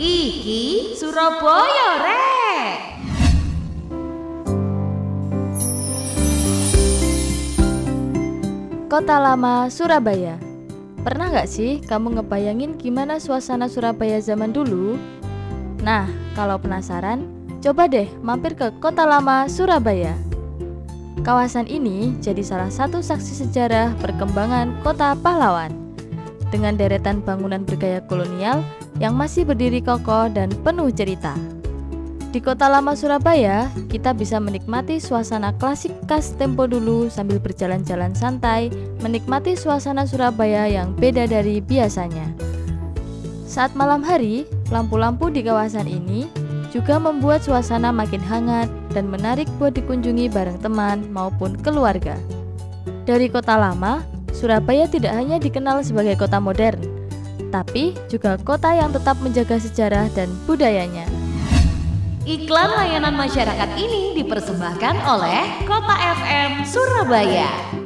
Iki Surabaya rek. Kota Lama Surabaya. Pernah gak sih kamu ngebayangin gimana suasana Surabaya zaman dulu? Nah, kalau penasaran, coba deh mampir ke Kota Lama Surabaya. Kawasan ini jadi salah satu saksi sejarah perkembangan kota pahlawan, dengan deretan bangunan bergaya kolonial yang masih berdiri kokoh dan penuh cerita. Di Kota Lama Surabaya, kita bisa menikmati suasana klasik khas tempo dulu sambil berjalan-jalan santai, menikmati suasana Surabaya yang beda dari biasanya. Saat malam hari, lampu-lampu di kawasan ini juga membuat suasana makin hangat dan menarik buat dikunjungi bareng teman maupun keluarga. Dari Kota Lama, Surabaya tidak hanya dikenal sebagai kota modern, tapi juga kota yang tetap menjaga sejarah dan budayanya. Iklan layanan masyarakat ini dipersembahkan oleh Kota FM Surabaya.